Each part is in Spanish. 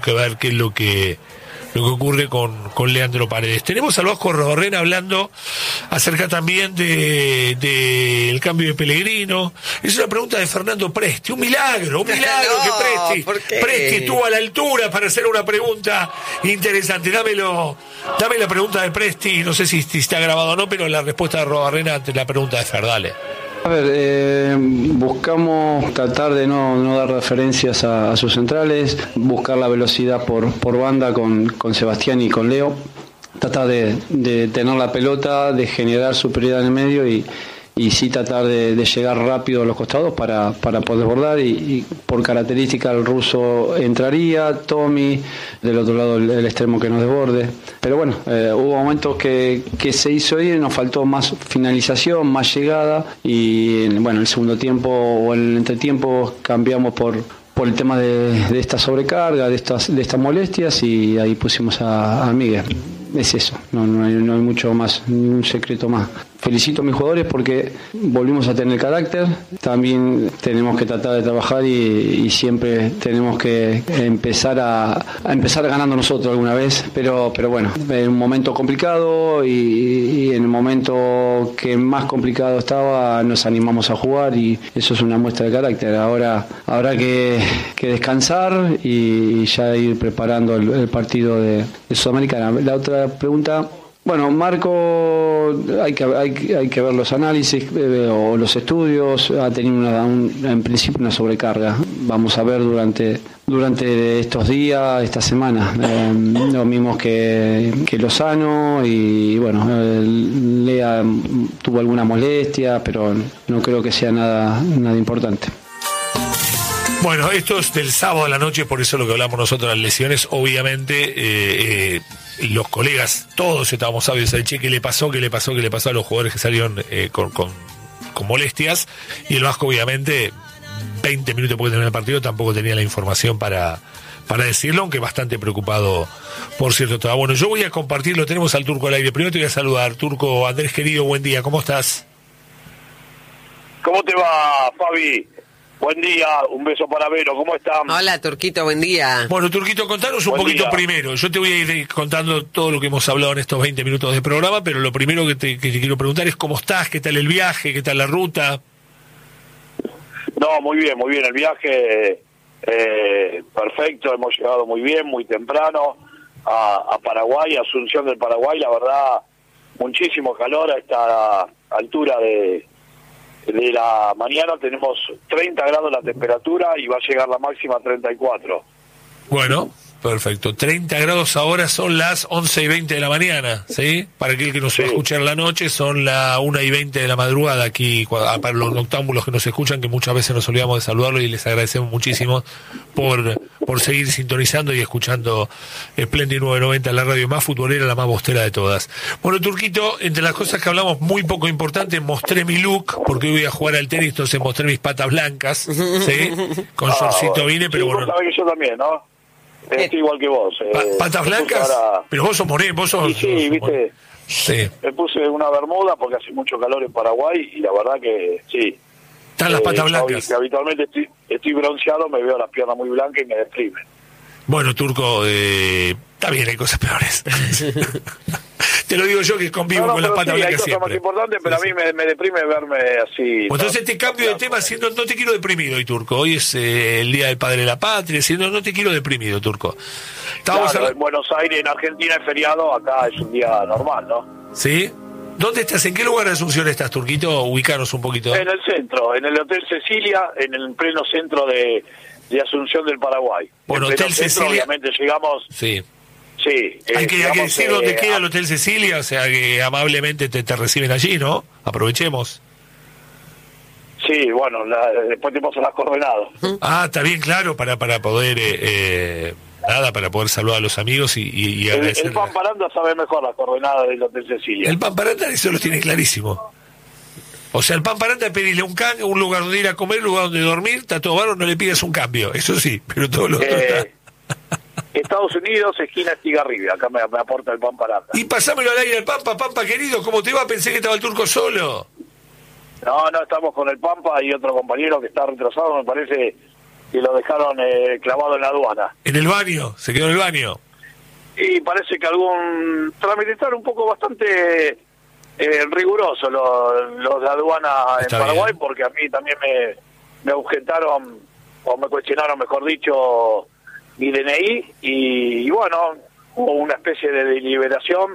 que ver qué es lo que ocurre con Leandro Paredes. Tenemos al Vasco Arrobarrena hablando acerca también del cambio de Pellegrino. Es una pregunta de Fernando Presti. Un milagro No, que ¿por qué? Presti estuvo a la altura para hacer una pregunta interesante. Dame la pregunta de Presti, no sé si está grabado o no, pero la respuesta de Arrobarrena ante la pregunta de Fer, dale. A ver, buscamos tratar de no dar referencias a sus centrales, buscar la velocidad por banda con Sebastián y con Leo, tratar de tener la pelota, de generar superioridad en el medio y sí tratar de llegar rápido a los costados para poder bordar y por característica el ruso entraría, Tommy, del otro lado el extremo que nos desborde. Pero bueno, hubo momentos que se hizo bien, nos faltó más finalización, más llegada y bueno, en el segundo tiempo o en el entretiempo cambiamos por el tema de esta sobrecarga, de estas molestias y ahí pusimos a Miguel. Es eso, no hay mucho más, ningún secreto más. Felicito a mis jugadores porque volvimos a tener carácter, también tenemos que tratar de trabajar y siempre tenemos que empezar ganando nosotros alguna vez, pero bueno, en un momento complicado y en el momento que más complicado estaba nos animamos a jugar y eso es una muestra de carácter. Ahora habrá que descansar y ya ir preparando el partido de Sudamericana. La otra pregunta... Bueno, Marco, hay que ver los análisis o los estudios, ha tenido en principio una sobrecarga. Vamos a ver durante estos días, esta semana, lo mismo que Lozano y bueno, Lea tuvo alguna molestia, pero no creo que sea nada importante. Bueno, esto es del sábado a la noche, por eso lo que hablamos nosotros de las lesiones, obviamente los colegas, todos estábamos sabios de che, ¿qué le pasó a los jugadores que salieron con molestias? Y el Vasco, obviamente, 20 minutos después de terminar el partido, tampoco tenía la información para decirlo, aunque bastante preocupado, por cierto, estaba. Bueno, yo voy a compartirlo, tenemos al Turco al aire. Primero te voy a saludar, Turco. Andrés, querido, buen día, ¿cómo estás? ¿Cómo te va, Fabi? Buen día, un beso para Vero, ¿cómo están? Hola, Turquito, buen día. Bueno, Turquito, contanos un poquito primero. Yo te voy a ir contando todo lo que hemos hablado en estos 20 minutos de programa, pero lo primero que te quiero preguntar es cómo estás, qué tal el viaje, qué tal la ruta. No, muy bien, el viaje perfecto, hemos llegado muy bien, muy temprano a Paraguay, Asunción del Paraguay, la verdad, muchísimo calor a esta altura de la mañana, tenemos 30 grados la temperatura y va a llegar la máxima a 34. Bueno, perfecto. 30 grados ahora, son las 11:20 de la mañana, ¿sí? Para aquel que nos va a escuchar en la noche, son las 1:20 de la madrugada aquí, para los noctámbulos que nos escuchan, que muchas veces nos olvidamos de saludarlos y les agradecemos muchísimo por seguir sintonizando y escuchando Splendid 990, la radio más futbolera, la más bostera de todas. Bueno, Turquito, entre las cosas que hablamos muy poco importante, mostré mi look, porque hoy voy a jugar al tenis, entonces mostré mis patas blancas, ¿sí? Con shortcito vine, pero bueno. Vos sabés que yo también, ¿no? Estoy igual que vos. ¿Patas blancas? Ahora... Pero vos sos moreno, vos sos... Sí, viste. Sí. Me puse una bermuda porque hace mucho calor en Paraguay y la verdad que sí. Están las patas blancas. Que habitualmente estoy bronceado, me veo las piernas muy blancas y me deprimen. Bueno, Turco, está bien, hay cosas peores. Te lo digo yo que convivo con las patas blancas siempre. Hay cosas más importantes, pero a mí me deprime verme así. Pues entonces te cambio de tema, siendo no te quiero deprimido hoy, Turco. Hoy es el Día del Padre de la Patria, siendo no te quiero deprimido, Turco. Claro, en Buenos Aires, en Argentina es feriado, acá es un día normal, ¿no? ¿Sí? ¿Dónde estás? ¿En qué lugar de Asunción estás, Turquito? Ubicanos un poquito. En el centro, en el Hotel Cecilia, en el pleno centro de Asunción del Paraguay. Bueno, Hotel Cecilia. Obviamente llegamos... Sí. Sí. Hay que decir dónde queda el Hotel Cecilia, o sea que amablemente te reciben allí, ¿no? Aprovechemos. Sí, bueno, después te paso las coordenadas. Ah, está bien, claro, para poder... para poder saludar a los amigos y agradecer. El Pamparanda sabe mejor las coordenadas del Hotel Cecilia. El Pamparanda eso lo tiene clarísimo. O sea, el Pamparanda pedirle un lugar donde ir a comer, un lugar donde dormir, está todo bárbaro, no le pidas un cambio, eso sí, pero todo lo otro está... Estados Unidos, esquina Estigarribia, acá me aporta el Pamparanda. Y pasámelo al aire al Pampa querido, ¿cómo te va? Pensé que estaba el Turco solo. No, estamos con el Pampa y otro compañero que está retrasado, me parece lo dejaron clavado en la aduana. ¿En el baño? ¿Se quedó en el baño? Y parece que algún trámite está un poco bastante riguroso los de aduana Está en Paraguay, bien. porque a mí también me objetaron, o me cuestionaron, mejor dicho, mi DNI, y bueno, hubo una especie de deliberación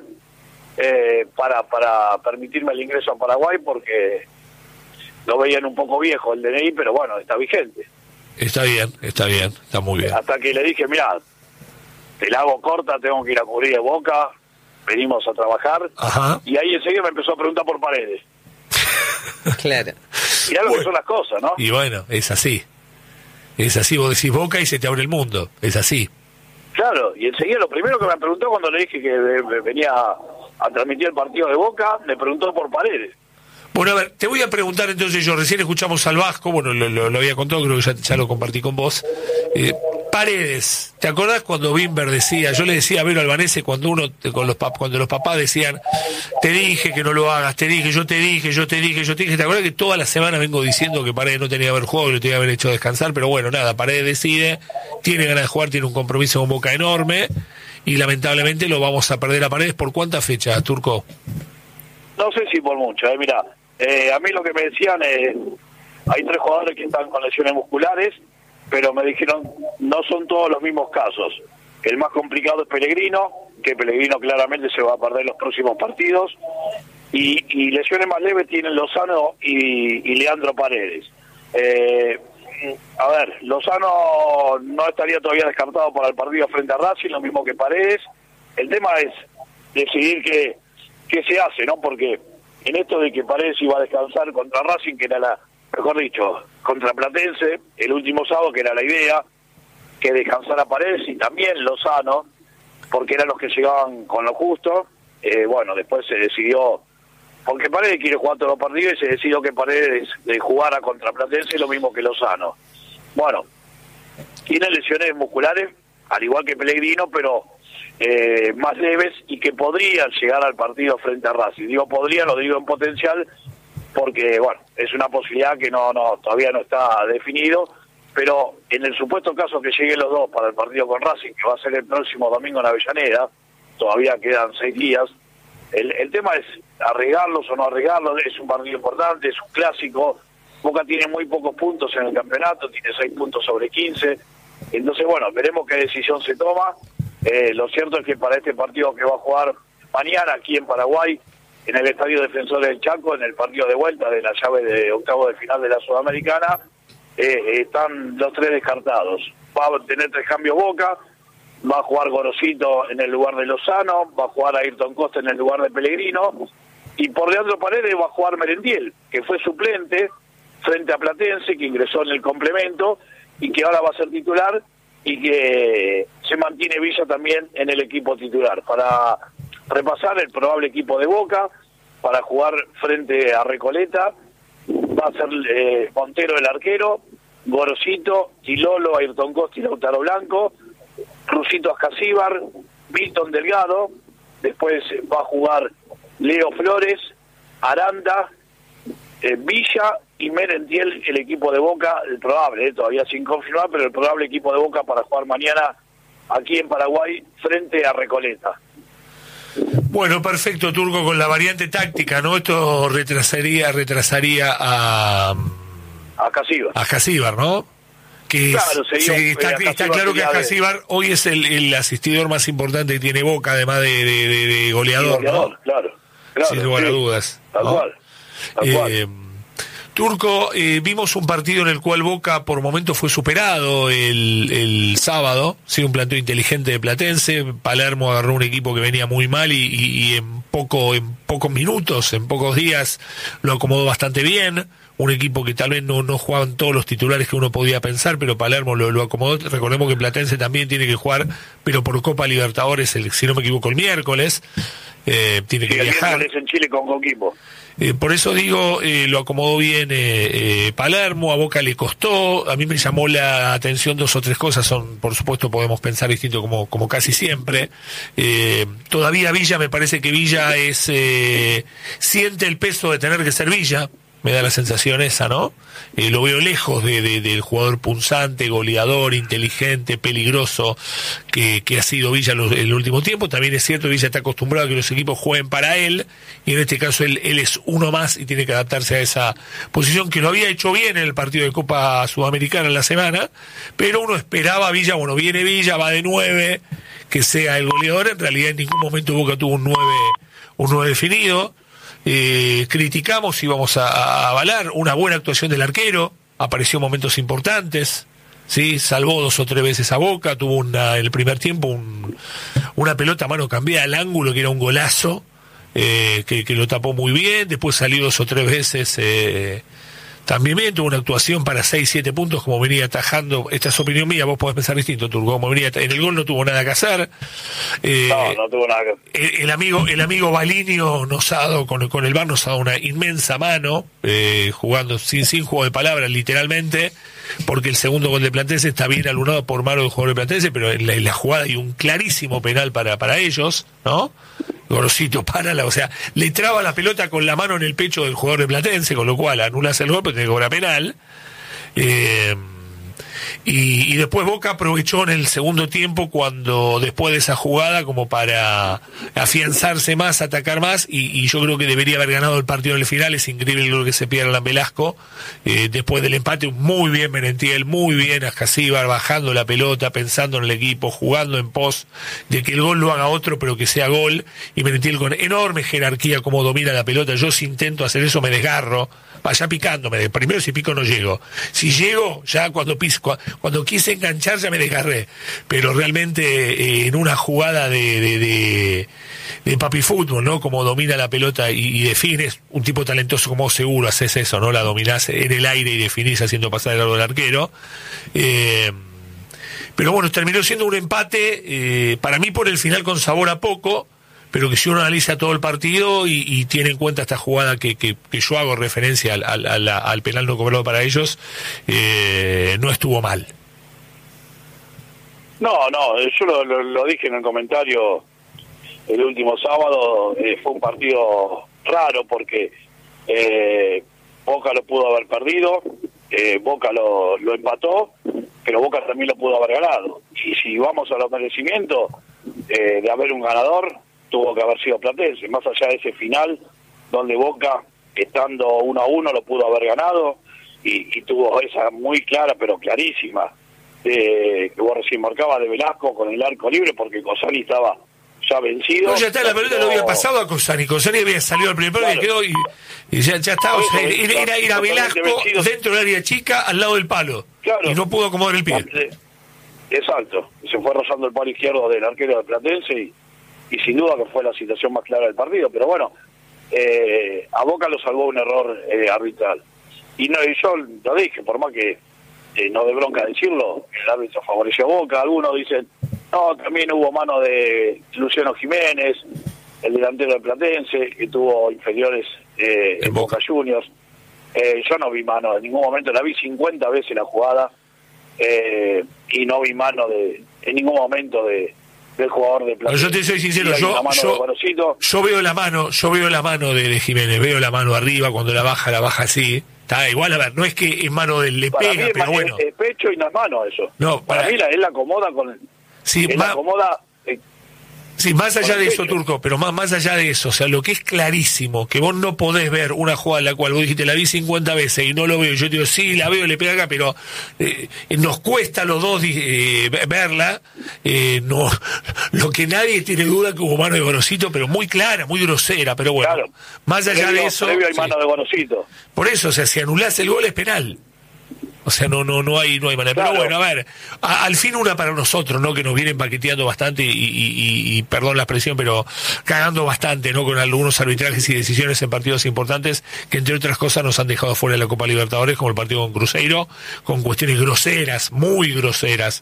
para permitirme el ingreso a Paraguay, porque lo veían un poco viejo el DNI, pero bueno, está vigente. Está bien, está muy bien. Hasta que le dije, mirá, te la hago corta, tengo que ir a cubrir de Boca, venimos a trabajar. Ajá. Y ahí enseguida me empezó a preguntar por Paredes. Claro. Mirá lo que son las cosas, ¿no? Y bueno, es así. Es así, vos decís Boca y se te abre el mundo. Es así. Claro, y enseguida lo primero que me preguntó cuando le dije que venía a transmitir el partido de Boca, me preguntó por Paredes. Bueno, a ver, te voy a preguntar entonces, yo recién escuchamos al Vasco, bueno, lo había contado, creo que ya lo compartí con vos. Paredes, ¿te acordás cuando Bimber decía, yo le decía a Vero Albanese cuando cuando los papás decían, te dije que no lo hagas, te dije, yo te dije, ¿te acordás que toda la semana vengo diciendo que Paredes no tenía que haber jugado, que lo tenía que haber hecho descansar? Pero bueno, nada, Paredes decide, tiene ganas de jugar, tiene un compromiso con Boca enorme, y lamentablemente lo vamos a perder a Paredes. ¿Por cuántas fechas, Turco? No sé si por mucho, mira, a mí lo que me decían, hay 3 jugadores que están con lesiones musculares, pero me dijeron, no son todos los mismos casos. El más complicado es Pellegrino, que Pellegrino claramente se va a perder los próximos partidos, y lesiones más leves tienen Lozano y Leandro Paredes. A ver, Lozano no estaría todavía descartado para el partido frente a Racing, lo mismo que Paredes. El tema es decidir qué se hace, ¿no? Porque en esto de que Paredes iba a descansar contra Racing, que era mejor dicho, contra Platense, el último sábado, que era la idea, que descansara Paredes, y también Lozano, porque eran los que llegaban con lo justo. Bueno, después se decidió, porque Paredes quiere jugar todos los partidos, y se decidió que Paredes jugara contra Platense, lo mismo que Lozano. Bueno, tiene lesiones musculares, al igual que Pellegrino, pero más leves, y que podrían llegar al partido frente a Racing. Digo podrían, lo digo en potencial, porque bueno, es una posibilidad que todavía no está definido, pero en el supuesto caso que lleguen los dos para el partido con Racing, que va a ser el próximo domingo en Avellaneda, todavía quedan 6 días, el tema es arriesgarlos o no arriesgarlos. Es un partido importante, es un clásico. Boca tiene muy pocos puntos en el campeonato, tiene 6 puntos sobre 15, entonces bueno, veremos qué decisión se toma. Lo cierto es que para este partido que va a jugar mañana aquí en Paraguay, en el Estadio Defensores del Chaco, en el partido de vuelta de la llave de octavo de final de la Sudamericana, están los 3 descartados. Va a tener 3 cambios Boca, va a jugar Gorosito en el lugar de Lozano, va a jugar Ayrton Costa en el lugar de Pellegrino, y por Leandro Paredes va a jugar Merentiel, que fue suplente frente a Platense, que ingresó en el complemento y que ahora va a ser titular, y que se mantiene Villa también en el equipo titular para repasar el probable equipo de Boca para jugar frente a Recoleta. Va a ser Montero el arquero, Gorosito, Tilolo, Ayrton Costa y Lautaro Blanco, Rusito Ascasíbar, Milton Delgado. Después va a jugar Leo Flores, Aranda, Villa y Merentiel, el equipo de Boca, el probable, todavía sin confirmar, pero el probable equipo de Boca para jugar mañana aquí en Paraguay frente a Recoleta. Bueno, perfecto, Turco, con la variante táctica, ¿no? Esto retrasaría a Ascasíbar, ¿no? Que claro, está claro que Ascasíbar hoy es el asistidor más importante que tiene Boca, además de goleador, ¿no? Claro, sin lugar a dudas, tal ¿no? cual. Turco, vimos un partido en el cual Boca por momentos fue superado el sábado, sí, un planteo inteligente de Platense. Palermo agarró un equipo que venía muy mal y en pocos minutos, en pocos días lo acomodó bastante bien. Un equipo que tal vez no jugaban todos los titulares que uno podía pensar, pero Palermo lo acomodó. Recordemos que Platense también tiene que jugar, pero por Copa Libertadores, si no me equivoco, el miércoles. Tiene que viajar. El miércoles en Chile con Coquimbo. Por eso digo, lo acomodó bien Palermo, a Boca le costó. A mí me llamó la atención 2 o 3 cosas, por supuesto podemos pensar distinto como casi siempre. Todavía Villa, me parece que Villa siente el peso de tener que ser Villa. me da la sensación esa, ¿no? Lo veo lejos del jugador punzante, goleador, inteligente, peligroso que ha sido Villa el último tiempo. También es cierto, Villa está acostumbrado a que los equipos jueguen para él, y en este caso él es uno más y tiene que adaptarse a esa posición, que lo había hecho bien en el partido de Copa Sudamericana en la semana, pero uno esperaba a Villa, bueno, viene Villa, va de 9, que sea el goleador. En realidad en ningún momento Boca tuvo un 9 definido. Criticamos y vamos a avalar una buena actuación del arquero, apareció en momentos importantes, ¿sí? Salvó 2 o 3 veces a Boca, tuvo en el primer tiempo una pelota a mano cambiada al ángulo que era un golazo, que lo tapó muy bien. Después salió 2 o 3 veces también bien, tuvo una actuación para 6-7 puntos, como venía atajando. Esta es opinión mía, vos podés pensar distinto, Turco. Como venía en el gol no tuvo nada que hacer. No tuvo nada que hacer. El amigo Balinio nos ha dado, con el VAR nos ha dado una inmensa mano, jugando sin juego de palabras, literalmente, porque el segundo gol de Platense está bien alunado por mano del jugador de Platense, pero en la jugada hay un clarísimo penal para ellos, ¿no? Gorosito, o sea, le traba la pelota con la mano en el pecho del jugador de Platense, con lo cual anulas el gol, pero tiene que cobrar penal. Y después Boca aprovechó en el segundo tiempo, cuando después de esa jugada, como para afianzarse más, atacar más, y yo creo que debería haber ganado el partido en el final. Es increíble lo que se pierde en Velasco. Después del empate, muy bien Merentiel, muy bien Ascasíbar, bajando la pelota, pensando en el equipo, jugando en pos de que el gol lo haga otro, pero que sea gol. Y Merentiel con enorme jerarquía, como domina la pelota. Yo, si intento hacer eso, me desgarro. Vaya picándome. Primero, si pico no llego. Si llego, ya cuando quise enganchar ya me desgarré. Pero realmente en una jugada de papi fútbol, ¿no? Como domina la pelota y defines, un tipo talentoso como seguro haces eso, ¿no? La dominás en el aire y definís haciendo pasar el largo del arquero. Pero bueno, terminó siendo un empate, para mí por el final con sabor a poco, pero que si uno analiza todo el partido y tiene en cuenta esta jugada que yo hago referencia al penal no cobrado para ellos, no estuvo mal. No, yo lo dije en el comentario el último sábado. Fue un partido raro porque Boca lo pudo haber perdido, Boca lo empató, pero Boca también lo pudo haber ganado. Y si vamos a los merecimientos de haber un ganador, tuvo que haber sido Platense, más allá de ese final donde Boca, estando 1-1, lo pudo haber ganado, y tuvo esa muy clara, pero clarísima, que vos recién marcabas, de Velasco con el arco libre, porque Cosani estaba ya vencido. No, ya está, la pelota lo había pasado a Cosani había salido al primer palo, claro, y quedó y ya estaba, o sea, era ir a Velasco dentro del área chica, al lado del palo, claro, y no pudo acomodar el pie. Exacto, se fue rozando el palo izquierdo del arquero de Platense, y sin duda que fue la situación más clara del partido. Pero bueno, a Boca lo salvó un error arbitral, y yo lo dije, por más que no de bronca decirlo, el árbitro favoreció a Boca. Algunos dicen, no, también hubo mano de Luciano Jiménez, el delantero de Platense, que tuvo inferiores en Boca Juniors. Yo no vi mano, en ningún momento, la vi 50 veces la jugada, y no vi mano en ningún momento del jugador de Platense. Yo te soy sincero, yo veo la mano de Jiménez, veo la mano arriba, cuando la baja así. Está igual, a ver, no es que en mano le para pega, pero bueno. Es pecho y no es mano eso. No, para mí él la acomoda con sí, la acomoda. Sí, más allá de eso, Turco, pero más allá de eso, o sea, lo que es clarísimo, que vos no podés ver una jugada en la cual vos dijiste, la vi 50 veces y no lo veo, yo te digo, sí, la veo, le pega acá, pero nos cuesta a los dos verla, no, lo que nadie tiene duda que hubo mano de Gorosito, pero muy clara, muy grosera, pero bueno, claro, más allá de eso... Hay mano de Gorosito. Por eso, o sea, si anulás el gol es penal. O sea, no hay manera. Claro. Pero bueno, a ver, al fin una para nosotros, ¿no? Que nos vienen paqueteando bastante y perdón la expresión, pero cagando bastante, ¿no? Con algunos arbitrajes y decisiones en partidos importantes que, entre otras cosas, nos han dejado fuera de la Copa Libertadores, como el partido con Cruzeiro, con cuestiones groseras, muy groseras,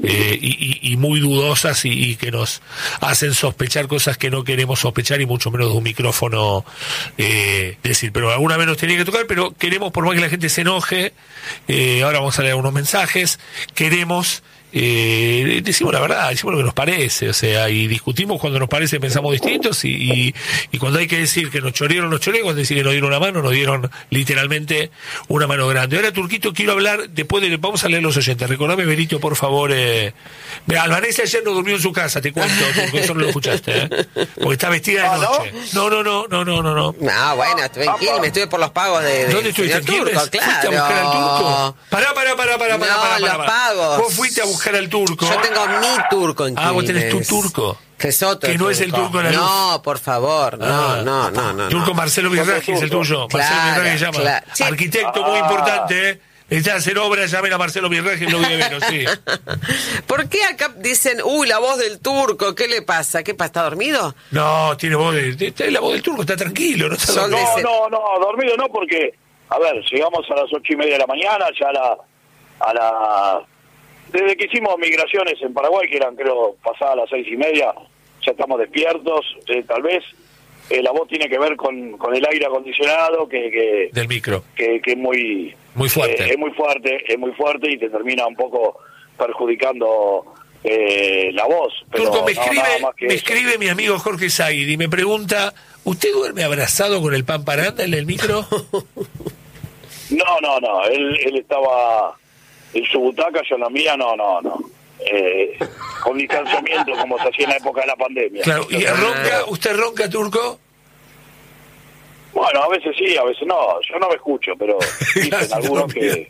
y muy dudosas, y que nos hacen sospechar cosas que no queremos sospechar, y mucho menos de un micrófono decir. Pero alguna vez nos tenía que tocar, pero queremos, por más que la gente se enoje, ahora vamos a leer unos mensajes, queremos decimos la verdad, decimos lo que nos parece, o sea, y discutimos cuando nos parece, pensamos distintos, y cuando hay que decir que nos chorearon, cuando decir que nos dieron una mano, nos dieron literalmente una mano grande. Ahora, Turquito, quiero hablar, vamos a leer los oyentes, recordame, Benito, por favor, Albanese ayer no durmió en su casa, te cuento, porque eso no lo escuchaste, porque está vestida de noche. No. No, bueno, estuve en Quilmes, estuve por los pagos de ¿Dónde estuviste? ¿En Quilmes? Turco, claro. ¿Fuiste a buscar al turco? Pará. Los pagos. Vos fuiste a buscar al turco. Yo tengo mi turco en Quilmes. Vos tenés tu turco. Que es otro. Que no es el turco de la luz. No, por favor, no. Turco Marcelo Virraji es el tuyo. Marcelo Virraji se llama. Claro. Sí. Arquitecto muy importante, Necesitan hacer obras, llamen a Marcelo Virraji, lo voy a ver, sí. ¿Por qué acá dicen, la voz del turco, qué le pasa? ¿Qué pasa? ¿Está dormido? No, tiene voz la voz del turco, está tranquilo, no está dormido. No, dormido no, porque, a ver, llegamos a las 8:30 de la mañana, ya desde que hicimos migraciones en Paraguay, que eran, creo, pasadas las 6:30, ya estamos despiertos, tal vez. La voz tiene que ver con el aire acondicionado del micro, que es muy fuerte, es muy fuerte y te termina un poco perjudicando la voz. Pero Turco, me escribe mi amigo Jorge Said y me pregunta, ¿usted duerme abrazado con el pan paranda en el micro? No, él estaba en su butaca, yo en la mía, no. Con distanciamiento, como se hacía en la época de la pandemia. Claro, ¿y ronca? ¿Usted ronca, Turco? Bueno, a veces sí, a veces no. Yo no me escucho, pero dicen algunos que...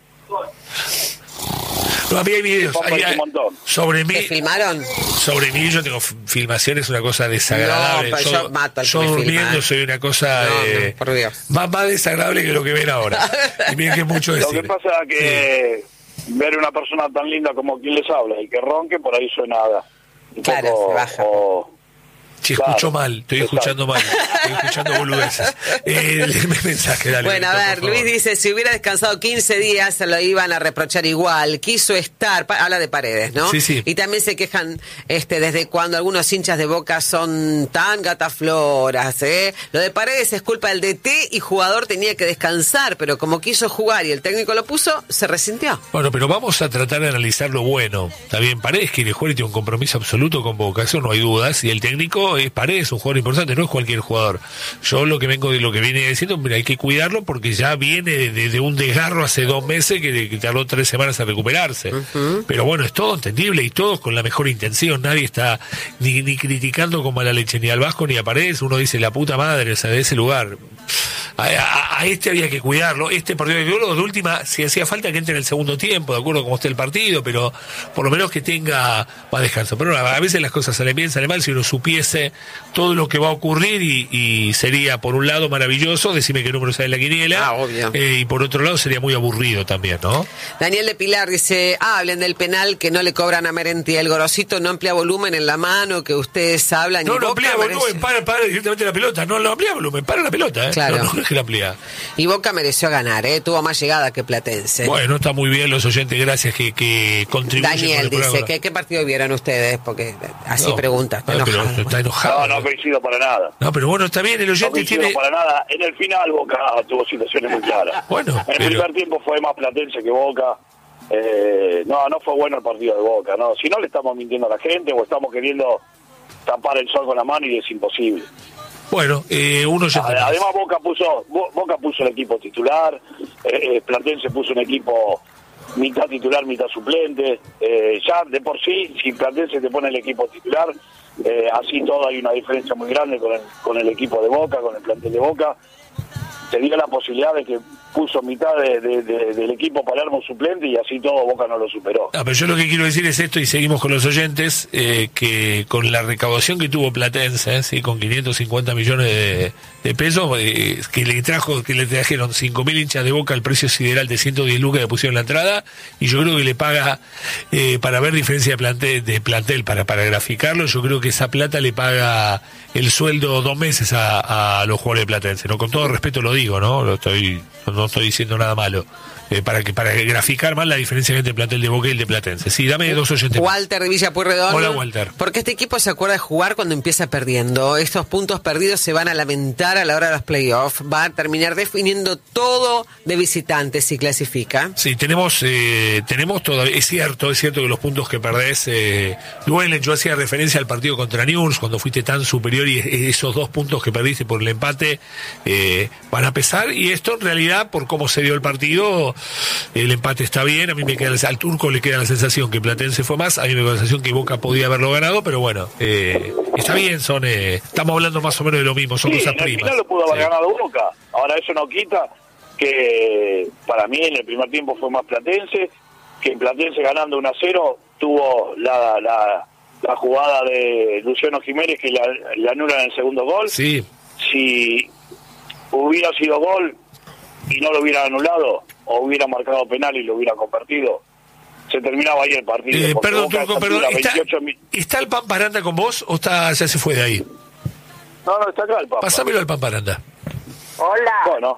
No, a mí hay videos sobre mí. ¿Te filmaron? Sobre mí yo tengo filmaciones, una cosa desagradable. No, pero yo mato al yo durmiendo soy una cosa por Dios. Más desagradable que lo que ven ahora. Y miren que es mucho decir. Lo que pasa es que ver una persona tan linda como quien les habla y que ronque, por ahí suena un claro, poco, se baja. Sí, escucho mal, estoy escuchando boludeces. Léeme mensaje, dale. Bueno, a ver, Luis dice, si hubiera descansado 15 días se lo iban a reprochar igual. Quiso estar, habla de Paredes, ¿no? Sí. Y también se quejan desde cuando algunos hinchas de Boca son tan gatafloras, ¿eh? Lo de Paredes es culpa del DT y jugador tenía que descansar, pero como quiso jugar y el técnico lo puso, se resintió. Bueno, pero vamos a tratar de analizar lo bueno. Está bien, Paredes quiere jugar y tiene un compromiso absoluto con Boca, eso no hay dudas, y el técnico es Paredes, un jugador importante, no es cualquier jugador. Yo lo que viene diciendo, mira, hay que cuidarlo porque ya viene de un desgarro hace 2 meses que tardó 3 semanas en recuperarse. Uh-huh. Pero bueno, es todo entendible y todos con la mejor intención. Nadie está ni criticando con mala leche ni al Vasco ni a Paredes. Uno dice, la puta madre, o sea, de ese lugar. A este había que cuidarlo. Perdió el gol, de última, si hacía falta que entre en el segundo tiempo, de acuerdo a cómo esté el partido, pero por lo menos que tenga más descanso. Pero a veces las cosas salen bien, salen mal. Si uno supiese todo lo que va a ocurrir y sería, por un lado, maravilloso, decime qué número sale en la quiniela, obvio. Y por otro lado sería muy aburrido también, ¿no? Daniel de Pilar dice, hablen del penal que no le cobran a Merenti, el Gorosito no amplía volumen en la mano, que ustedes hablan. No amplía volumen, para directamente la pelota, no amplía volumen, para la pelota, Claro. No es que la amplía. Y Boca mereció ganar, tuvo más llegada que Platense. Bueno, está muy bien los oyentes, gracias que contribuyen. Daniel dice, ¿qué partido vieron ustedes? Porque así preguntas, pero está enojado. No coincido para nada. No, pero bueno, está bien, el oyente no coincido para nada. En el final Boca tuvo situaciones muy claras. Bueno, en el primer tiempo fue más Platense que Boca. No fue bueno el partido de Boca, ¿no? Si no le estamos mintiendo a la gente o estamos queriendo tapar el sol con la mano y es imposible. Bueno, uno ya... Además Boca puso el equipo titular, Platense puso un equipo mitad titular, mitad suplente. Ya de por sí, si Platense te pone el equipo titular, así todo hay una diferencia muy grande con el equipo de Boca, con el plantel de Boca. Te dio la posibilidad de que puso mitad del equipo Palermo suplente y así todo Boca no lo superó. Pero yo lo que quiero decir es esto, y seguimos con los oyentes, que con la recaudación que tuvo Platense, ¿sí? Con 550 millones de pesos, que le trajeron 5.000 hinchas de Boca al precio sideral de 110 lucas que pusieron la entrada, y yo creo que le paga, para ver diferencia de plantel, para graficarlo, yo creo que esa plata le paga el sueldo 2 meses a los jugadores de Platense, ¿no? Con todo respeto lo digo, ¿no? No estoy diciendo nada malo. para graficar más la diferencia entre el plantel de Boca y el de Platense. Sí, dame 2 oyentes. Walter de Villa Pueyrredón. Hola, Walter. Porque este equipo se acuerda de jugar cuando empieza perdiendo. Estos puntos perdidos se van a lamentar a la hora de los playoffs. Va a terminar definiendo todo de visitantes si clasifica. Sí, tenemos todavía, es cierto que los puntos que perdés duelen. Yo hacía referencia al partido contra Newell's cuando fuiste tan superior y esos 2 puntos que perdiste por el empate van a pesar, y esto en realidad por cómo se dio el partido, el empate está bien. A mí me queda, al Turco le queda la sensación que Platense fue más, a mí me queda la sensación que Boca podía haberlo ganado, pero bueno, está bien, estamos hablando más o menos de lo mismo, son cosas primas. Al final lo pudo haber ganado Boca, ahora eso no quita que para mí en el primer tiempo fue más Platense, que Platense ganando 1-0 tuvo la jugada de Luciano Jiménez que le anulan el segundo gol. Sí. Si hubiera sido gol y no lo hubiera anulado, o hubiera marcado penal y lo hubiera convertido, se terminaba ahí el partido. Perdón, Turco, perdón. ¿Está el Pamparanda con vos o ya se fue de ahí? No, está acá el Pampa. Pásamelo al Pamparanda. Hola. Bueno,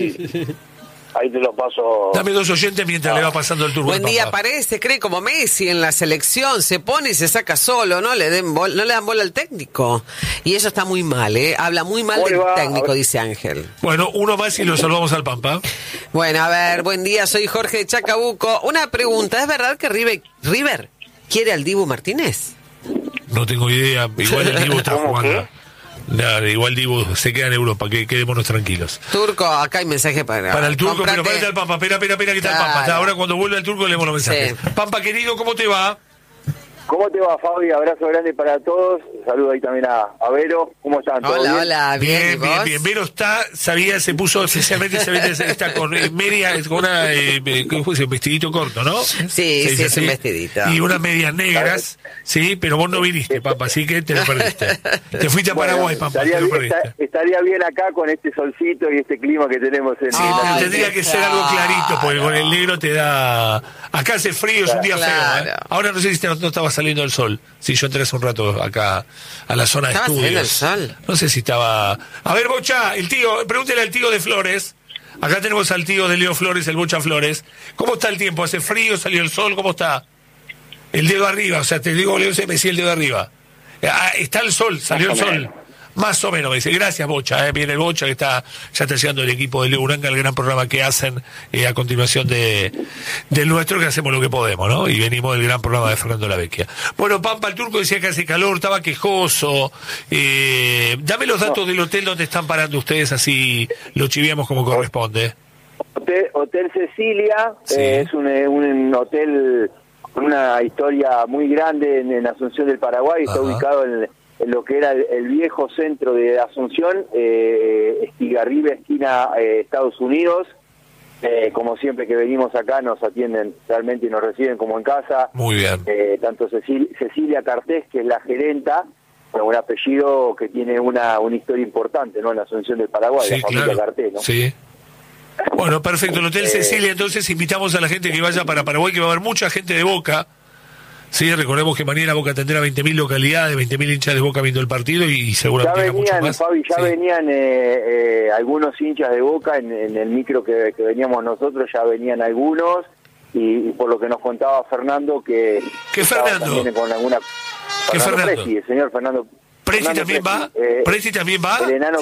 ahí te lo paso. Dame 2 oyentes mientras le va pasando el Turco. Buen día, se cree como Messi en la selección, se pone y se saca solo, no le dan bola al técnico. Y eso está muy mal, habla muy mal del técnico, dice Ángel. Bueno, uno más y lo saludamos al Pampa. Bueno, a ver, buen día, soy Jorge de Chacabuco. Una pregunta, ¿es verdad que River quiere al Dibu Martínez? No tengo idea, igual el Dibu está jugando. Nada, igual Dibu se queda en Europa, que quedémonos tranquilos. Turco, acá hay mensaje para el Turco, pero espérate al Pampa, espera que está el Pampa. Ahora cuando vuelve el Turco leemos los mensajes. Sí. Pampa, querido, ¿cómo te va? ¿Cómo te va, Fabi? Abrazo grande para todos. Saludo ahí también a Vero. ¿Cómo están? Hola, bien. Vero se puso especialmente, está con media, con una, ¿cómo se dice? Un vestidito corto, ¿no? Sí, es un vestidito. Y unas medias negras, sí, pero vos no viniste, Pampa, así que te lo perdiste. Te fuiste a Paraguay, Pampa, te lo perdiste. Estaría bien acá con este solcito y este clima que tenemos en pero tendría que ser algo clarito, porque con el negro te da... Acá hace frío, es un día feo, Ahora no sé si no estaba saliendo el sol. Sí, yo entré hace un rato acá a la zona de estudios. El sol? No sé si estaba... A ver, Bocha, pregúntele al tío de Flores. Acá tenemos al tío de Leo Flores, el Bocha Flores. ¿Cómo está el tiempo? ¿Hace frío? ¿Salió el sol? ¿Cómo está? El dedo arriba, o sea, te digo, Leo, me decía el dedo arriba. Está el sol, salió el sol. Más o menos, me dice. Gracias, Bocha. Viene el Bocha, que ya está llegando el equipo de Leo Uranga, el gran programa que hacen a continuación del nuestro, que hacemos lo que podemos, ¿no? Y venimos del gran programa de Fernando Lavecchia. Bueno, Pampa, el Turco decía que hace calor, estaba quejoso. Dame los datos del hotel donde están parando ustedes, así lo chiviamos como corresponde. Hotel Cecilia, sí. Es un hotel con una historia muy grande en Asunción del Paraguay. Está ubicado en lo que era el viejo centro de Asunción, Estigarribia, esquina Estados Unidos. Como siempre que venimos acá nos atienden realmente y nos reciben como en casa. Muy bien. Tanto Cecilia Cartés, que es la gerenta, con un apellido que tiene una historia importante, ¿no? En la Asunción del Paraguay, sí, la familia claro. Cartés, ¿no? Sí. Bueno, perfecto. El Hotel Cecilia, entonces invitamos a la gente que vaya para Paraguay, que va a haber mucha gente de Boca. Sí, recordemos que mañana Boca tendrá 20.000 localidades, 20.000 hinchas de Boca viendo el partido y seguramente mucho más. Fabi, venían algunos hinchas de Boca en el micro que veníamos nosotros, ya venían algunos, y por lo que nos contaba Fernando, que... ¿Qué Fernando? Con alguna... ¿Qué Fernando? Presti, el señor Fernando... ¿Presti también va? ¿Presti también va?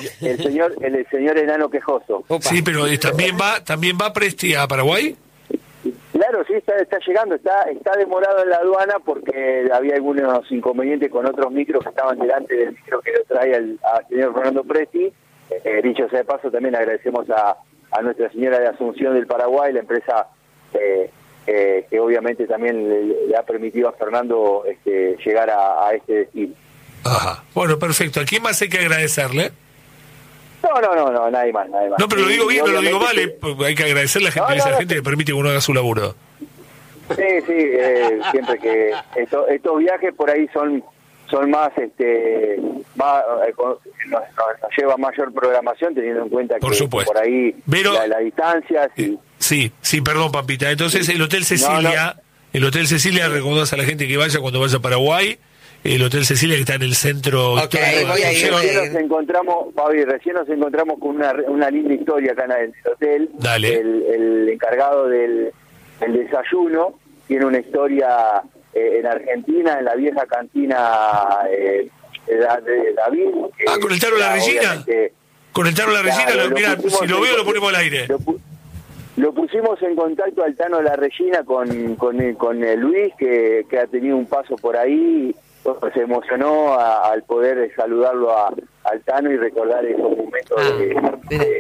El señor enano quejoso. Opa. Sí, pero ¿también va Presti a Paraguay? Claro, sí, está llegando, está demorado en la aduana porque había algunos inconvenientes con otros micros que estaban delante del micro que lo trae al señor Fernando Presti. Dicho sea de paso, también agradecemos a Nuestra Señora de Asunción del Paraguay, la empresa que obviamente también le ha permitido a Fernando llegar a este destino. Ajá. Bueno, perfecto. ¿A quién más hay que agradecerle? No, nadie más. No, pero lo digo bien, no lo digo mal, hay que agradecerle a la gente, gente que permite que uno haga su laburo. Sí, siempre que estos viajes por ahí son más, nos lleva mayor programación, teniendo en cuenta por que supuesto. Por ahí las distancias. Sí, perdón, Pampita. Entonces el Hotel Cecilia, el Hotel Cecilia recomendamos a la gente que vaya cuando vaya a Paraguay. el Hotel Cecilia, que está en el centro. Ok, voy a ir. Recién nos encontramos, Fabi, con una linda historia acá en el hotel. Dale. El encargado del desayuno tiene una historia en Argentina, en la vieja cantina de David. ¿Con el Tano La Regina? Con el Tano La Regina, mirá, si lo veo lo ponemos al aire. Lo pusimos en contacto al Tano La Regina con Luis, que ha tenido un paso por ahí. Se emocionó al poder saludarlo al Tano y recordar esos momentos de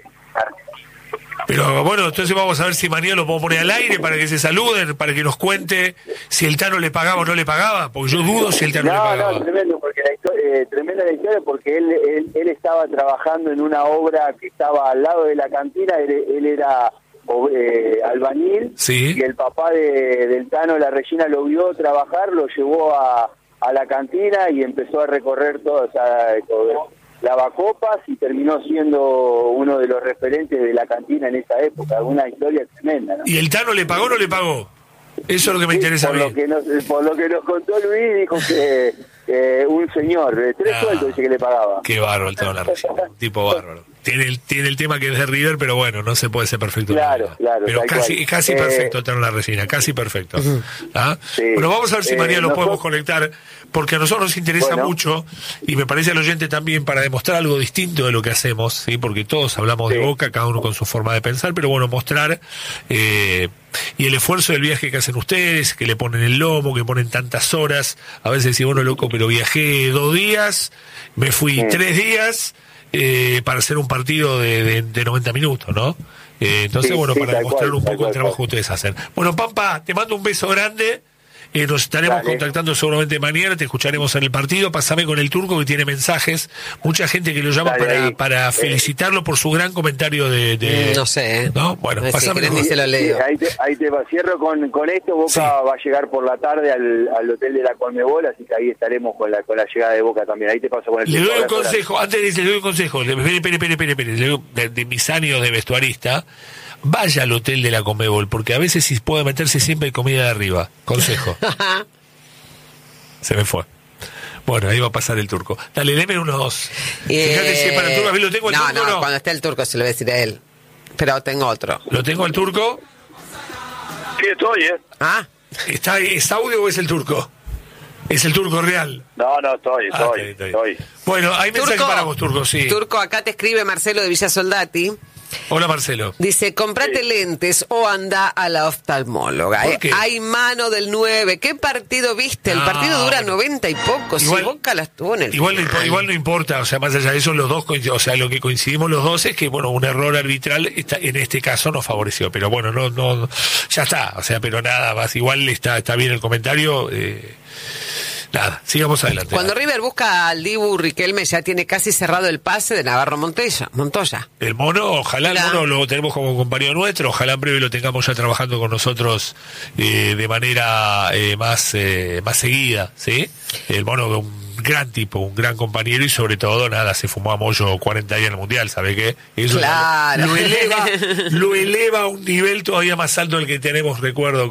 Pero bueno, entonces vamos a ver si mañana lo puedo poner al aire para que se saluden, para que nos cuente si el Tano le pagaba o no le pagaba, porque yo dudo si el Tano le pagaba. No, tremendo, porque tremenda la historia, porque él estaba trabajando en una obra que estaba al lado de la cantina. Él era albañil, sí. Y el papá del Tano La Regina lo vio trabajar, lo llevó a la cantina y empezó a recorrer todo, o sea, lavacopas, y terminó siendo uno de los referentes de la cantina en esa época. Una historia tremenda, ¿no? ¿Y el Tano le pagó o no le pagó? Eso es lo que me interesa a mí. Por lo que nos contó Luis, dijo que un señor de 3 sueldos dice que le pagaba. Qué bárbaro el Tano La Regina, un tipo bárbaro. Tiene el tema que es de River, pero bueno, no se puede ser perfecto. Claro. Pero casi perfecto el Tano La Regina, casi perfecto. ¿Ah? Sí. Bueno, vamos a ver si mañana lo podemos conectar, porque a nosotros nos interesa mucho, y me parece al oyente también, para demostrar algo distinto de lo que hacemos, ¿sí? Porque todos hablamos de Boca, cada uno con su forma de pensar, pero bueno, mostrar y el esfuerzo del viaje que hacen ustedes, que le ponen el lomo, que ponen tantas horas. A veces decís, bueno, loco, pero viajé 2 días, me fui 3 días para hacer un partido de 90 minutos, ¿no? Entonces, bueno, para demostrar un poco el trabajo que ustedes hacen. Bueno, Pampa, te mando un beso grande. Nos estaremos contactando seguramente mañana, te escucharemos en el partido. Pásame con el Turco, que tiene mensajes, mucha gente que lo llama para felicitarlo por su gran comentario no sé, ¿no? Bueno, pásame con... se lo leo. Ahí te va. Cierro con esto. Boca va a llegar por la tarde al hotel de la Conmebol, así que ahí estaremos con la llegada de Boca también. Ahí te paso con el Turco. Le doy un consejo, antes le doy un consejo, espere, de mis años de vestuarista. Vaya al hotel de la Conmebol, porque a veces si puede meterse siempre hay comida de arriba. Consejo. Se me fue. Bueno, ahí va a pasar el Turco. Dale, deme unos... Fíjate si es para el Turco. ¿Lo tengo el Turco o no? Cuando esté el Turco se lo voy a decir a él. Pero tengo otro. ¿Lo tengo al Turco? Sí, estoy, Ah. ¿Es audio o es el Turco? ¿Es el Turco real? No, estoy. Bueno, hay mensajes para vos, Turco, sí. Turco, acá te escribe Marcelo de Villa Soldati. Hola, Marcelo. Dice, comprate lentes o anda a la oftalmóloga. Hay mano del 9. ¿Qué partido viste? El partido dura 90 y poco. Igual, si Boca la estuvo en el igual no importa, o sea, más allá de eso, los dos, o sea, lo que coincidimos los dos es que, bueno, un error arbitral en este caso nos favoreció, pero bueno, no, ya está, o sea, pero nada más, igual está bien el comentario. Nada, sigamos adelante. Cuando River busca al Dibu, Riquelme ya tiene casi cerrado el pase de Navarro Montoya. El Mono, ojalá el Mono lo tenemos como compañero nuestro, ojalá en breve lo tengamos ya trabajando con nosotros de manera más seguida, ¿sí? El Mono, un gran tipo, un gran compañero, y sobre todo, nada, se fumó a Moyo 40 días en el Mundial, ¿sabe qué? Eso claro. Lo eleva a un nivel todavía más alto del que tenemos, recuerdo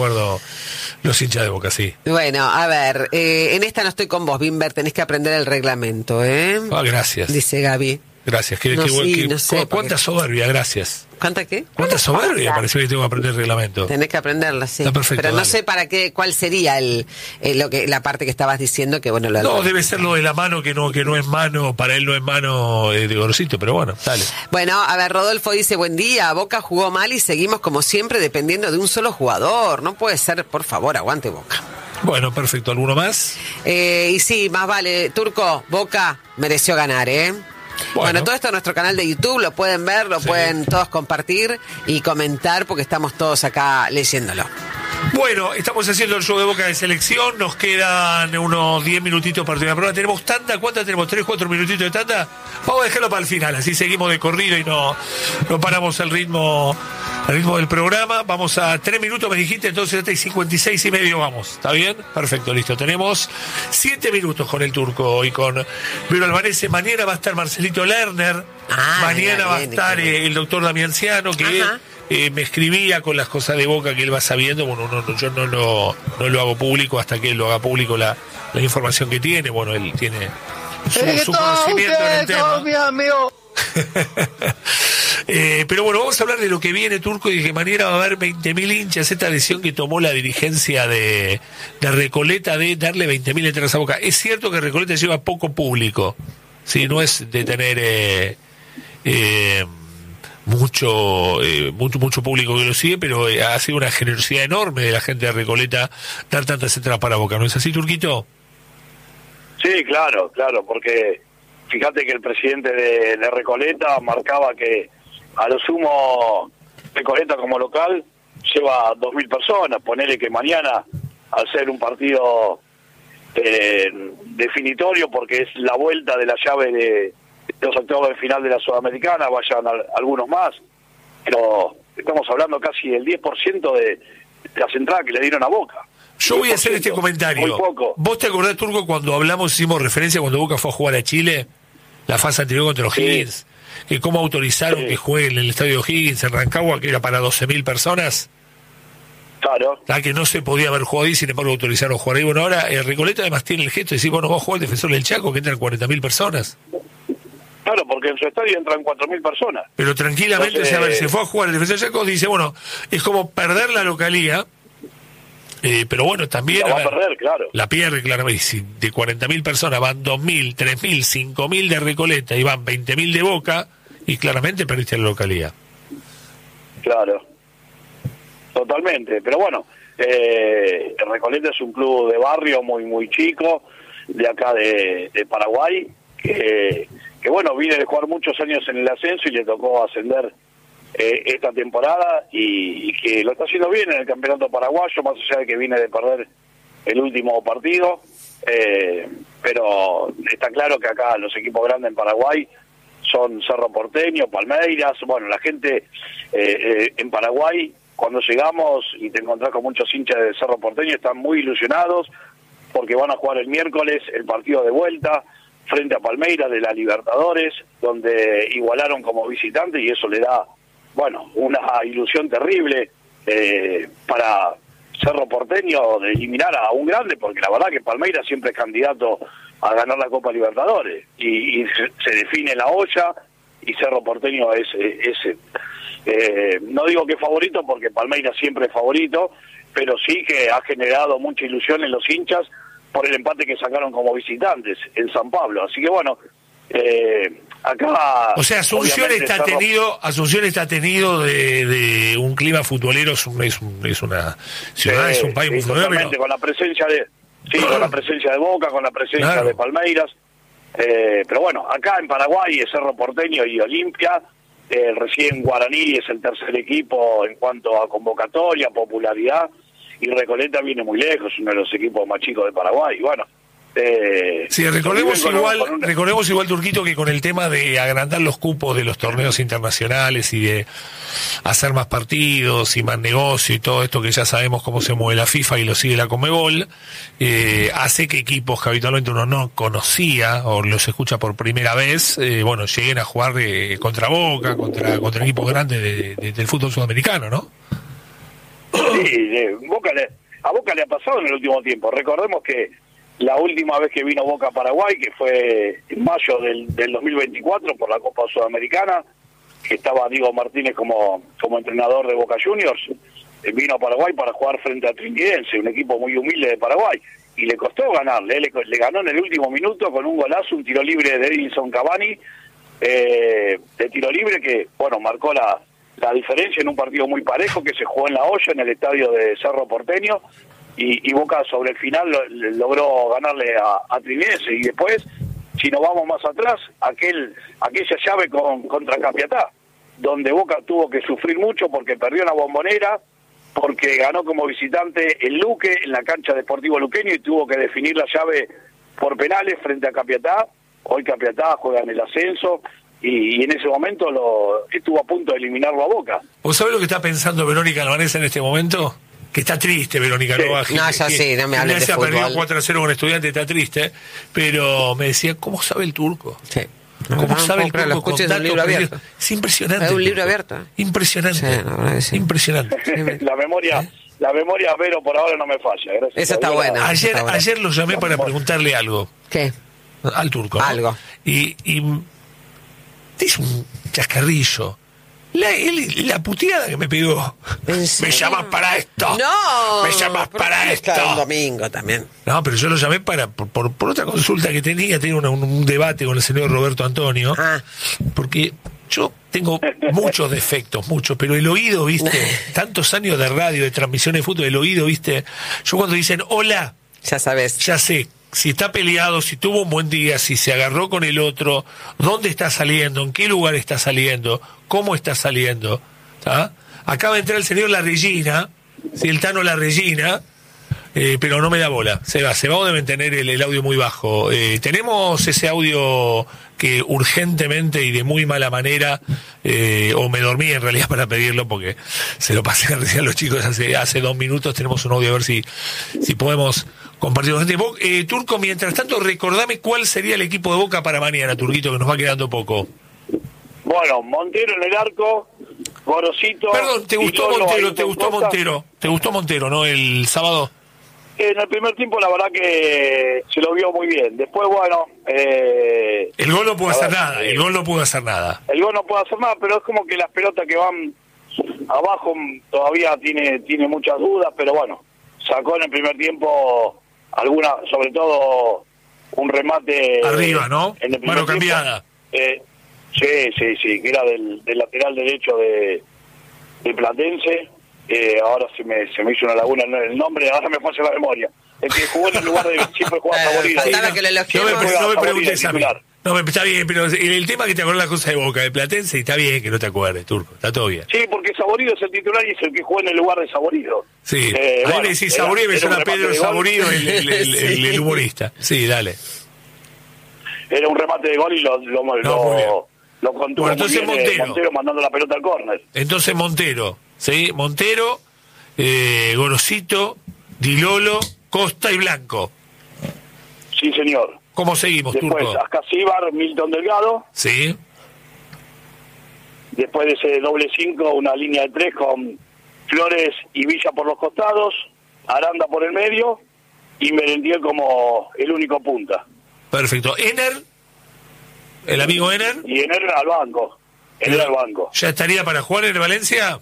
los hinchas de Boca, sí. Bueno, a ver, en esta no estoy con vos, Bimber, tenés que aprender el reglamento, ¿eh? Gracias. Dice Gaby. Gracias. No sé, ¿cuánta soberbia? Gracias. ¿Cuánta qué? ¿Cuánta soberbia? Parece que tengo que aprender el reglamento. Tenés que aprenderla, sí. Está perfecto. Pero no sé para qué, cuál sería la parte que estabas diciendo, que bueno, no, debe ser lo de la mano, que no es mano, para él no es mano de Gorosito, pero bueno, dale. Bueno, a ver, Rodolfo dice, buen día, Boca jugó mal y seguimos como siempre dependiendo de un solo jugador. No puede ser, por favor, aguante Boca. Bueno, perfecto. ¿Alguno más? Y sí, más vale. Turco, Boca mereció ganar, ¿eh? Bueno, todo esto en nuestro canal de YouTube, lo pueden ver, lo pueden todos compartir y comentar, porque estamos todos acá leyéndolo. Bueno, estamos haciendo el show de Boca de selección, nos quedan unos 10 minutitos para terminar la prueba. ¿Tenemos tanta? ¿Cuántas tenemos? ¿3, 4 minutitos de tanta? Vamos a dejarlo para el final, así seguimos de corrido y no paramos el ritmo del programa. Vamos a 3 minutos, me dijiste, entonces hasta 56 y medio vamos. ¿Está bien? Perfecto, listo. Tenemos 7 minutos con el Turco y con Vero Alvarez. Mañana va a estar Marcelito Lerner. Mañana va a estar el doctor Damianciano, que me escribía con las cosas de Boca que él va sabiendo. Bueno, yo no lo hago público hasta que él lo haga público la la información que tiene. Bueno, él tiene su conocimiento en el tema. Mi amigo. Pero bueno, vamos a hablar de lo que viene, Turco, y de que mañana va a haber 20.000 hinchas. Esta decisión que tomó la dirigencia de Recoleta de darle 20.000 entradas a Boca. Es cierto que Recoleta lleva poco público, ¿sí? No es de tener mucho público que lo sigue, pero ha sido una generosidad enorme de la gente de Recoleta dar tantas entradas para Boca. ¿No es así, Turquito? Sí, claro, porque fíjate que el presidente de Recoleta marcaba que a lo sumo Recoleta como local lleva 2.000 personas. Ponele que mañana, al ser un partido definitorio, porque es la vuelta de la llave de los octavos de final de la Sudamericana, vayan algunos más, pero estamos hablando casi del 10% de las entradas que le dieron a Boca. Yo voy a hacer este comentario. Muy poco. ¿Vos te acordás, Turco, cuando hicimos referencia cuando Boca fue a jugar a Chile, la fase anterior contra los Higgins, que cómo autorizaron que jueguen en el estadio Higgins en Rancagua, que era para 12.000 personas? Claro. Que no se podía haber jugado ahí, sin embargo autorizaron jugar ahí. Bueno, ahora Recoleta además tiene el gesto de decir, bueno, va a jugar el Defensor del Chaco, que entran 40.000 personas. Claro, porque en su estadio entran 4.000 personas. Pero tranquilamente, entonces, a ver, se fue a jugar el Defensor del Chaco, dice, bueno, es como perder la localía. Pero bueno, también la va a perder, claro. La pierde, claramente. Si de 40.000 personas van 2.000, 3.000, 5.000 de Recoleta y van 20.000 de Boca, y claramente perdiste la localidad. Claro, totalmente. Pero bueno, Recoleta es un club de barrio muy chico, de acá de Paraguay, que bueno, viene de jugar muchos años en el ascenso y le tocó ascender esta temporada y que lo está haciendo bien en el campeonato paraguayo, más allá de que viene de perder el último partido, pero está claro que acá los equipos grandes en Paraguay son Cerro Porteño, Palmeiras. Bueno, la gente en Paraguay, cuando llegamos y te encontrás con muchos hinchas de Cerro Porteño, están muy ilusionados porque van a jugar el miércoles el partido de vuelta frente a Palmeiras de la Libertadores, donde igualaron como visitante, y eso le da, bueno, una ilusión terrible para Cerro Porteño de eliminar a un grande, porque la verdad que Palmeiras siempre es candidato a ganar la Copa Libertadores, y se define la olla, y Cerro Porteño es no digo que favorito, porque Palmeiras siempre es favorito, pero sí que ha generado mucha ilusión en los hinchas por el empate que sacaron como visitantes en San Pablo. Así que bueno, acá... O sea, Asunción está tenido de un clima futbolero, es una ciudad, es un país muy futbolero. Pero... con la presencia con la presencia de Boca, con la presencia de Palmeiras. Pero bueno, acá en Paraguay es Cerro Porteño y Olimpia. Recién Guaraní es el tercer equipo en cuanto a convocatoria, popularidad, y Recoleta viene muy lejos, uno de los equipos más chicos de Paraguay. Y bueno, sí, recordemos igual, Turquito, que con el tema de agrandar los cupos de los torneos internacionales y de hacer más partidos y más negocio y todo esto que ya sabemos cómo se mueve la FIFA y lo sigue la Conmebol, hace que equipos que habitualmente uno no conocía o los escucha por primera vez, bueno, lleguen a jugar contra Boca, contra equipos grandes del fútbol sudamericano, ¿no? Sí, a Boca le ha pasado en el último tiempo. Recordemos que la última vez que vino Boca a Paraguay, que fue en mayo del 2024 por la Copa Sudamericana, que estaba Diego Martínez como entrenador de Boca Juniors, vino a Paraguay para jugar frente a Trinquidense, un equipo muy humilde de Paraguay, y le costó ganarle. Le ganó en el último minuto con un golazo, un tiro libre de Edinson Cavani, de tiro libre que, bueno, marcó la diferencia en un partido muy parejo que se jugó en La Olla, en el estadio de Cerro Porteño, y Boca sobre el final logró ganarle a Trinense. Y después, si nos vamos más atrás, aquella llave contra Capiatá, donde Boca tuvo que sufrir mucho porque perdió la Bombonera, porque ganó como visitante el Luque en la cancha de Sportivo Luqueño y tuvo que definir la llave por penales frente a Capiatá. Hoy Capiatá juega en el ascenso, y en ese momento estuvo a punto de eliminarlo a Boca. ¿Vos sabés lo que está pensando Verónica Albanesa en este momento? Que está triste Verónica, sí. No me hables de fútbol. Perdió 4-0 con Estudiante, está triste, pero me decía, ¿cómo sabe el turco? Sí. ¿Cómo sabe el turco con un libro abierto? Es impresionante. Es un libro abierto. Impresionante. Sí, Impresionante. La memoria la memoria, pero por ahora no me falla. Gracias. Esa está buena. Ayer lo llamé para preguntarle algo. ¿Qué? Al Turco, ¿no? Algo. Y dice un chascarrillo. La puteada que me pegó. ¿En Me serio? llamas para esto. No. Me llamas para esto. Un domingo también. No, pero yo lo llamé por otra consulta que tenía un debate con el señor Roberto Antonio. Ah. Porque yo tengo muchos defectos, pero el oído, ¿viste? Tantos años de radio, de transmisiones de fútbol, el oído, ¿viste? Yo cuando dicen hola, Ya sabes. ya sé si está peleado, si tuvo un buen día, si se agarró con el otro, dónde está saliendo, en qué lugar está saliendo, cómo está saliendo. ¿Tá? Acaba de entrar el señor La Regina, si el Tano La Regina, pero no me da bola. Se va o deben tener el audio muy bajo. Tenemos ese audio que urgentemente y de muy mala manera, o me dormí en realidad para pedirlo porque se lo pasé recién a los chicos hace 2 minutos. Tenemos un audio, a ver si podemos compartirlo con gente. Vos, Turco, mientras tanto, recordame cuál sería el equipo de Boca para mañana, Turquito, que nos va quedando poco. Bueno, Montero en el arco, Gorosito. Perdón, ¿te gustó Lolo, Montero? ahí ¿Te con gustó Costa. Montero? ¿Te gustó Montero, no? El sábado. En el primer tiempo la verdad que se lo vio muy bien. Después, bueno... El gol no pudo a hacer ver, nada, el gol no pudo hacer nada. El gol no puede hacer nada, pero es como que las pelotas que van abajo todavía tiene muchas dudas, pero bueno, sacó en el primer tiempo alguna, sobre todo un remate... Arriba, ¿no? En el primer Mano tiempo. cambiada. Sí, que era del lateral derecho de Platense. Ahora se me hizo una laguna en el nombre, ahora me falla la memoria. El que jugó en el lugar de siempre juega favorito. faltaba que lo elogiemos. No me preguntes a mí. No, está bien, pero el tema que te acordás la cosa de Boca, de Platense, y está bien que no te acuerdes, Turco, está todo bien. Sí, porque Saborido es el titular y es el que jugó en el lugar de Saborido. Sí, a mí le decís Saborido y me suena Pedro Saborido, el humorista. Sí, dale. Era un remate de gol y lo contuvo. Bueno, entonces muy bien, Montero mandando la pelota al córner. Entonces Montero, ¿sí? Montero, Gorosito, Dilolo, Costa y Blanco. Sí, señor. ¿Cómo seguimos, Después, Turco? Ascasíbar, Milton Delgado. Sí. Después de ese doble 5, una línea de 3 con Flores y Villa por los costados, Aranda por el medio y Merendiel como el único punta. Perfecto. Ener, el amigo Ener. Y Ener al banco. Ener al banco. ¿Ya estaría para jugar en el Valencia?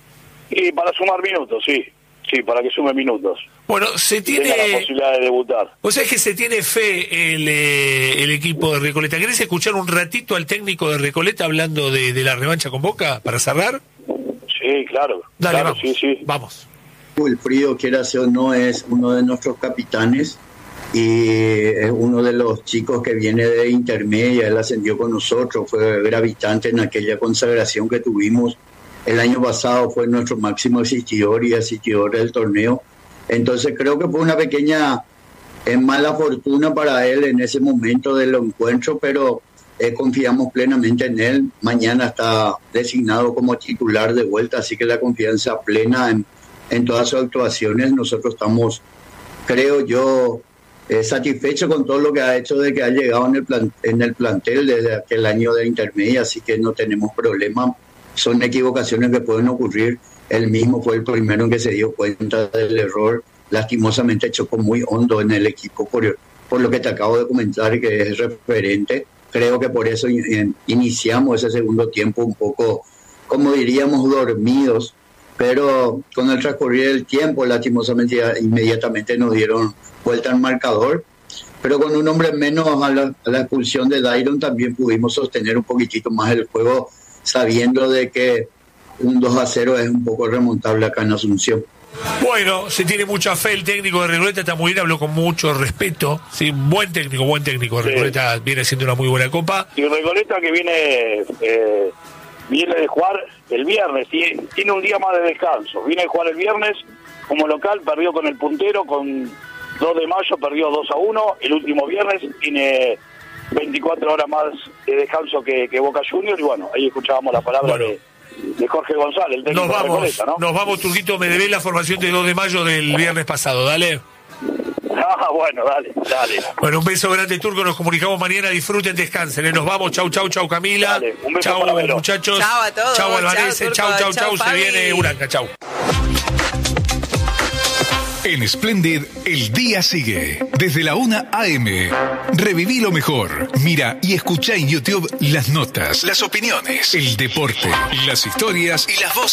Y para sumar minutos, sí. Sí, para que sume minutos. Bueno, se Tenga la tiene... posibilidad de debutar. O sea, es que se tiene fe el equipo de Recoleta. ¿Querés escuchar un ratito al técnico de Recoleta hablando de la revancha con Boca para cerrar? Sí, claro. Dale, claro, vamos. sí. Vamos. Wilfrido, quiera o no, es uno de nuestros capitanes y es uno de los chicos que viene de intermedia. Él ascendió con nosotros, fue gravitante en aquella consagración que tuvimos el año pasado, fue nuestro máximo asistidor y asistidor del torneo. Entonces creo que fue una pequeña mala fortuna para él en ese momento del encuentro, pero confiamos plenamente en él. Mañana está designado como titular de vuelta, así que la confianza plena en todas sus actuaciones. Nosotros estamos, creo yo, satisfechos con todo lo que ha hecho, de que ha llegado en el plantel desde aquel año de intermedia, así que no tenemos problema. Son equivocaciones que pueden ocurrir. Él mismo fue el primero en que se dio cuenta del error. Lastimosamente chocó muy hondo en el equipo por lo que te acabo de comentar, que es referente. Creo que por eso iniciamos ese segundo tiempo un poco, como diríamos, dormidos, pero con el transcurrir del tiempo, lastimosamente inmediatamente nos dieron vuelta al marcador, pero con un hombre menos a la expulsión de Dairon también pudimos sostener un poquitito más el juego, sabiendo de que un 2-0 es un poco remontable acá en Asunción. Bueno, se tiene mucha fe el técnico de Recoleta, está muy bien, habló con mucho respeto. Sí, buen técnico. Recoleta viene siendo una muy buena copa. Y Recoleta que viene de jugar el viernes, tiene un día más de descanso. Viene de jugar el viernes como local, perdió con el puntero, con 2 de mayo, perdió 2-1. El último viernes tiene 24 horas más de descanso que Boca Juniors. Y bueno, ahí escuchábamos la palabra de Jorge González, el técnico de Recoleta, ¿no? Nos vamos, Turquito, me debés la formación de 2 de mayo del viernes pasado, dale. Bueno, dale. Bueno, un beso grande, Turco, nos comunicamos mañana, disfruten, descansen, Nos vamos, chau, Camila. Dale, un beso chau, para Velo. muchachos. Chau a todos. Chau, Alvarez, Chau, Turco. chau, Chau, se Fabi. viene Uranca, chau. En Splendid, el día sigue. Desde la 1 a.m. Reviví lo mejor. Mira y escucha en YouTube las notas, las opiniones, el deporte, las historias y las voces